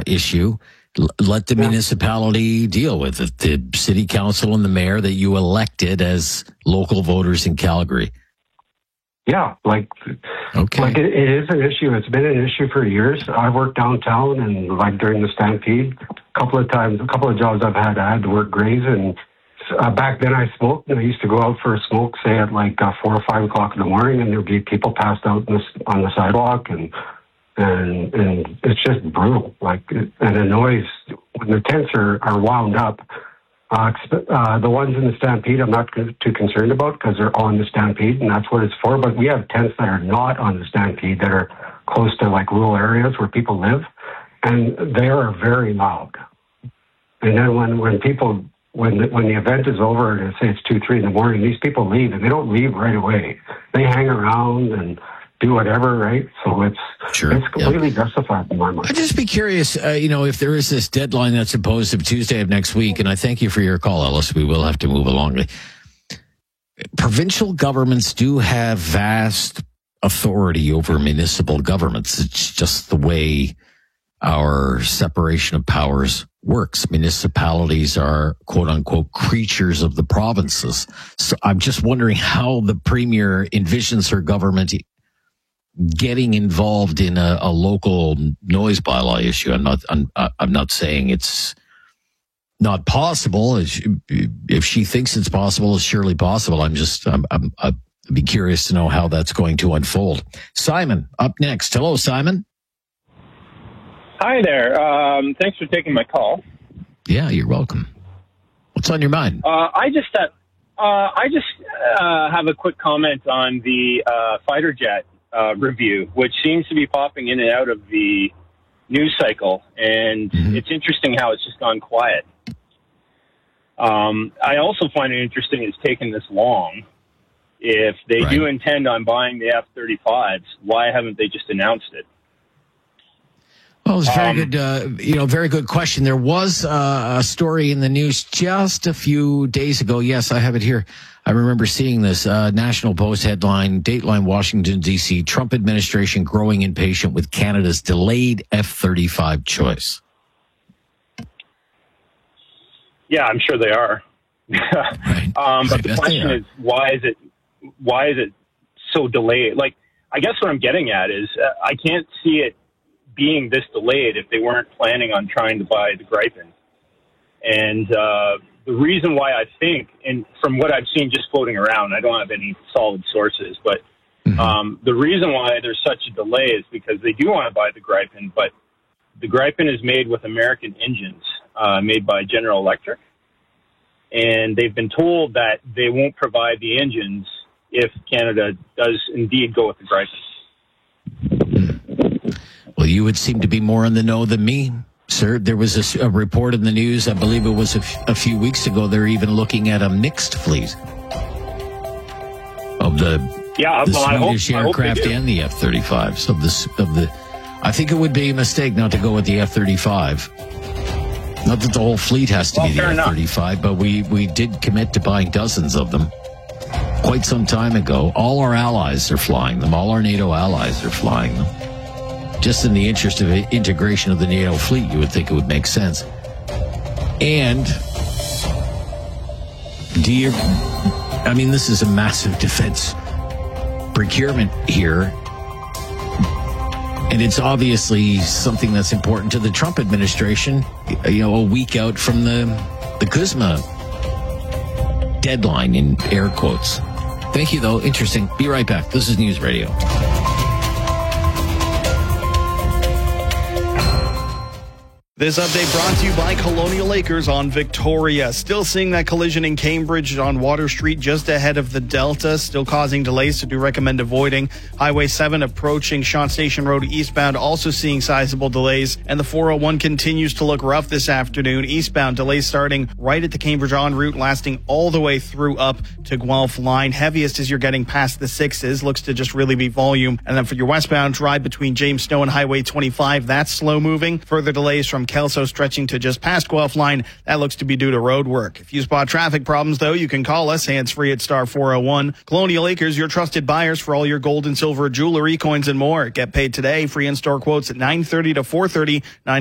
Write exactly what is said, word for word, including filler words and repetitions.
issue. L- let the yeah. municipality deal with it. The city council and the mayor that you elected as local voters in Calgary. Yeah, like, okay. like it, it is an issue. It's been an issue for years. I worked downtown, and like during the Stampede, a couple of times, a couple of jobs I've had, I had to work graze, and uh, back then I smoked, and I used to go out for a smoke, say at like uh, four or five o'clock in the morning, and there'd be people passed out in the, on the sidewalk, and and and it's just brutal. Like, and the noise when the tents are, are wound up. Uh, uh, the ones in the Stampede, I'm not too concerned about because they're on the Stampede, and that's what it's for. But we have tents that are not on the Stampede that are close to like rural areas where people live, and they are very loud. And then when, when people when the, when the event is over and say it's two three in the morning, these people leave, and they don't leave right away. They hang around and do whatever, right? So it's sure. it's completely yeah. justified in my mind. I'd just be curious, uh, you know, if there is this deadline that's imposed of Tuesday of next week, and I thank you for your call, Ellis. We will have to move along. Provincial governments do have vast authority over municipal governments. It's just the way our separation of powers works. Municipalities are, quote unquote, creatures of the provinces. So I'm just wondering how the premier envisions her government getting involved in a, a local noise bylaw issue. I'm not. I'm, I'm not saying it's not possible. If she thinks it's possible, it's surely possible. I'm just. I'm. I'm I'd be curious to know how that's going to unfold. Simon, up next. Hello, Simon. Hi there. Um, thanks for taking my call. Yeah, you're welcome. What's on your mind? Uh, I just. Uh, uh, I just uh, have a quick comment on the uh, fighter jet. Uh, review, which seems to be popping in and out of the news cycle, and mm-hmm. it's interesting how it's just gone quiet. Um, I also find it interesting it's taken this long. If they right. do intend on buying the F thirty-fives, why haven't they just announced it? Well, it's a very um, good, uh, you know, very good question. There was uh, a story in the news just a few days ago. Yes, I have it here. I remember seeing this uh, National Post headline, Dateline, Washington, D C, Trump administration growing impatient with Canada's delayed F thirty-five choice. Yeah, I'm sure they are. right. um, but I the question is, why is it, why is it so delayed? Like, I guess what I'm getting at is uh, I can't see it being this delayed if they weren't planning on trying to buy the Gripen. And uh, the reason why I think, and from what I've seen just floating around, I don't have any solid sources, but mm-hmm. um, the reason why there's such a delay is because they do want to buy the Gripen, but the Gripen is made with American engines, uh, made by General Electric. And they've been told that they won't provide the engines if Canada does indeed go with the Gripen. Well, you would seem to be more in the know than me, sir. There was a, a report in the news, I believe it was a, f- a few weeks ago, they're even looking at a mixed fleet of the, yeah, the well, Swedish I hope, aircraft I hope and the F thirty-fives. Of the, of the, I think it would be a mistake not to go with the F thirty-five. Not that the whole fleet has to well, be the F thirty-five, enough. But we, we did commit to buying dozens of them quite some time ago. All our allies are flying them. All our NATO allies are flying them. Just in the interest of integration of the NATO fleet, you would think it would make sense. And do you, I mean, this is a massive defense procurement here. And it's obviously something that's important to the Trump administration, you know, a week out from the, the CUSMA deadline, in air quotes. Thank you, though. Interesting. Be right back. This is News Radio. This update brought to you by Colonial Acres on Victoria. Still seeing that collision in Cambridge on Water Street just ahead of the Delta, still causing delays, so do recommend avoiding. Highway seven approaching Sean Station Road eastbound, also seeing sizable delays. And the four oh one continues to look rough this afternoon. Eastbound delays starting right at the Cambridge en route, lasting all the way through up to Guelph line. Heaviest as you're getting past the sixes. Looks to just really be volume. And then for your westbound drive between James Snow and Highway twenty-five, that's slow moving. Further delays from Kelso stretching to just past Guelph line. That looks to be due to road work. If you spot traffic problems, though, you can call us hands-free at star four oh one. Colonial Acres, your trusted buyers for all your gold and silver jewelry, coins, and more. Get paid today. Free in-store quotes at nine thirty to four thirty.